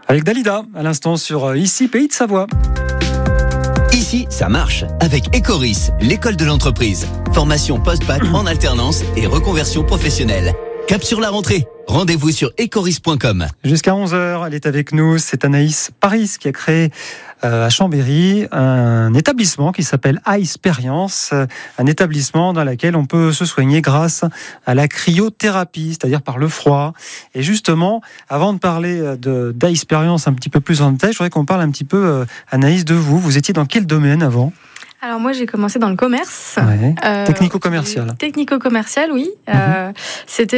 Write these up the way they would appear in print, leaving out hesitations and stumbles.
Avec Dalida, à l'instant sur Ici, Pays de Savoie. Ici, ça marche avec Ecoris, l'école de l'entreprise. Formation post-bac en alternance et reconversion professionnelle. Cap sur la rentrée. Rendez-vous sur ecoris.com. Jusqu'à 11h, elle est avec nous. C'est Anaïs Paris qui a créé à Chambéry un établissement qui s'appelle iSperience, un établissement dans lequel on peut se soigner grâce à la cryothérapie, c'est-à-dire par le froid. Et justement, avant de parler d'iSperience un petit peu plus en détail, je voudrais qu'on parle un petit peu, Anaïs, de vous. Vous étiez dans quel domaine avant ? Alors moi j'ai commencé dans le commerce. Ouais. Technico-commercial. Technico-commercial, oui. C'était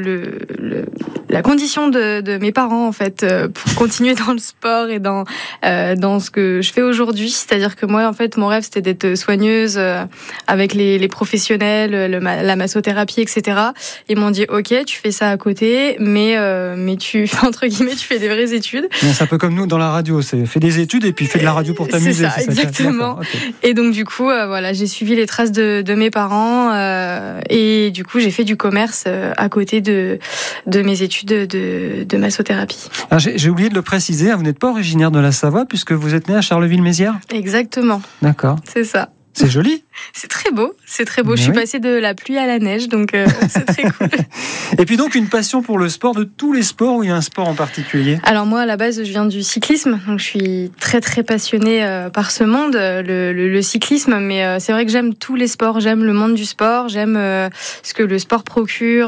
la condition de mes parents en fait pour continuer dans le sport et dans ce que je fais aujourd'hui. C'est-à-dire que moi en fait mon rêve c'était d'être soigneuse avec les professionnels, la massothérapie, etc. Ils m'ont dit ok tu fais ça à côté, mais tu entre guillemets tu fais des vraies études. C'est un peu comme nous dans la radio, c'est fais des études et puis fais de la radio pour t'amuser. C'est ça exactement. Okay. Et donc du coup, j'ai suivi les traces de mes parents et du coup, j'ai fait du commerce à côté de mes études de massothérapie. Alors, j'ai oublié de le préciser, vous n'êtes pas originaire de la Savoie puisque vous êtes né à Charleville-Mézières ? Exactement. D'accord. C'est ça. C'est joli. C'est très beau. Je suis passée de la pluie à la neige, donc c'est très cool. Et puis donc une passion pour le sport, de tous les sports, ou il y a un sport en particulier ? Alors moi, à la base, je viens du cyclisme, donc je suis très très passionnée par ce monde, le cyclisme. Mais c'est vrai que j'aime tous les sports, j'aime le monde du sport, j'aime ce que le sport procure,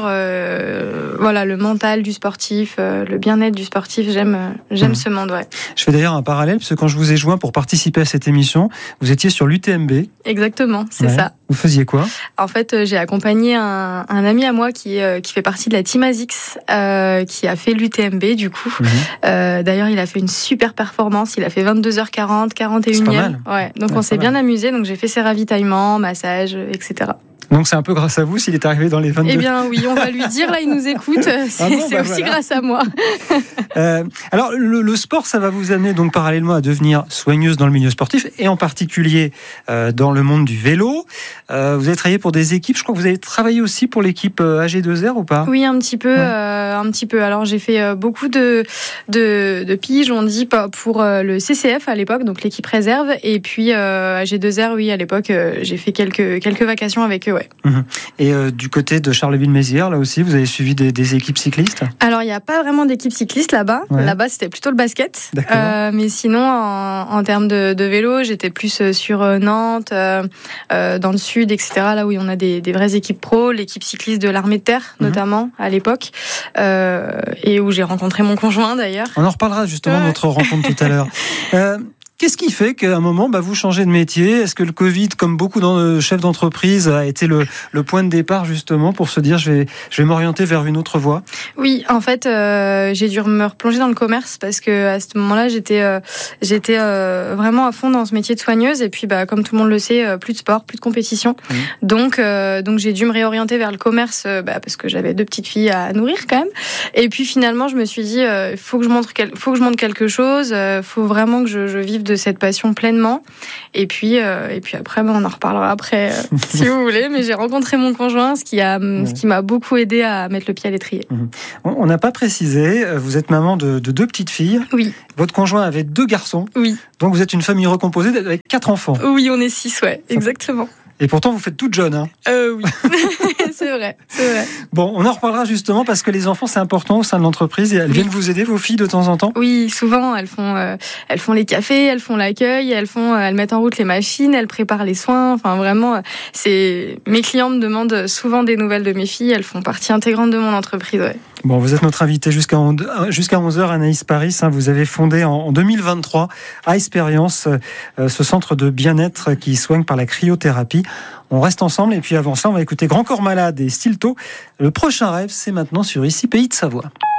le mental du sportif, le bien-être du sportif. J'aime ce monde. Ouais. Je fais d'ailleurs un parallèle, parce que quand je vous ai joint pour participer à cette émission, vous étiez sur l'UTMB. Exactement, c'est ça. Vous faisiez quoi ? En fait, j'ai accompagné un ami à moi qui fait partie de la Team ASICS, qui a fait l'UTMB du coup. D'ailleurs, il a fait une super performance. Il a fait 22h40, 41e. C'est pas mal. Ouais, donc on s'est bien amusé. Donc j'ai fait ses ravitaillements, massages, etc. Donc c'est un peu grâce à vous s'il est arrivé dans les 22. Eh bien oui, on va lui dire, là il nous écoute, c'est aussi grâce à moi. Alors le sport, ça va vous amener donc parallèlement à devenir soigneuse dans le milieu sportif et en particulier dans le monde du vélo. Vous avez travaillé pour des équipes, je crois que vous avez travaillé aussi pour l'équipe AG2R ou pas ? Oui, un petit peu. Alors j'ai fait beaucoup de piges, on dit, pour le CCF à l'époque, donc l'équipe réserve, et puis AG2R, oui, à l'époque, j'ai fait quelques vacations avec eux. Ouais. Et du côté de Charleville-Mézières, là aussi, vous avez suivi des équipes cyclistes ? Alors, il n'y a pas vraiment d'équipe cycliste là-bas. Ouais. Là-bas, c'était plutôt le basket. Mais sinon, en termes de vélo, j'étais plus sur Nantes, dans le sud, etc. Là où on a des vraies équipes pro, l'équipe cycliste de l'armée de terre, notamment, à l'époque, et où j'ai rencontré mon conjoint, d'ailleurs. On en reparlera justement de notre rencontre tout à l'heure. Qu'est-ce qui fait qu'à un moment, vous changez de métier ? Est-ce que le Covid, comme beaucoup de chefs d'entreprise, a été le point de départ justement pour se dire je vais m'orienter vers une autre voie ? Oui, en fait, j'ai dû me replonger dans le commerce parce que à ce moment-là, j'étais vraiment à fond dans ce métier de soigneuse. Et puis, comme tout le monde le sait, plus de sport, plus de compétition. Donc j'ai dû me réorienter vers le commerce parce que j'avais 2 petites filles à nourrir quand même. Et puis finalement, je me suis dit, faut que je montre quelque chose. Faut vraiment que je vive de cette passion pleinement. Et puis après, on en reparlera après, si vous voulez. Mais j'ai rencontré mon conjoint, ce qui m'a beaucoup aidé à mettre le pied à l'étrier. On n'a pas précisé, vous êtes maman de 2 petites filles. Oui. Votre conjoint avait 2 garçons. Oui. Donc vous êtes une famille recomposée avec 4 enfants. Oui, on est 6, ouais, exactement. Et pourtant, vous faites toute jeune, hein ? Oui, c'est vrai. Bon, on en reparlera justement parce que les enfants, c'est important au sein de l'entreprise et elles viennent vous aider, vos filles, de temps en temps ? Oui, souvent, elles font les cafés, elles font l'accueil, elles mettent en route les machines, elles préparent les soins. Enfin, vraiment, mes clients me demandent souvent des nouvelles de mes filles. Elles font partie intégrante de mon entreprise, ouais. Bon, vous êtes notre invitée jusqu'à 11h, Anaïs Paris. Vous avez fondé en 2023 iSperience, ce centre de bien-être qui soigne par la cryothérapie. On reste ensemble et puis avant ça, on va écouter Grand Corps Malade et Stilto. Le prochain rêve, c'est maintenant sur Ici, Pays de Savoie.